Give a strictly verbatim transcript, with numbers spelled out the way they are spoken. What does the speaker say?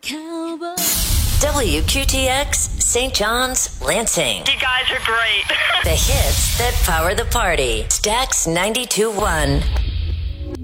Cowboy. W Q T X, Saint John's, Lansing. You guys are great. The hits that power the party. Stax ninety-two point one.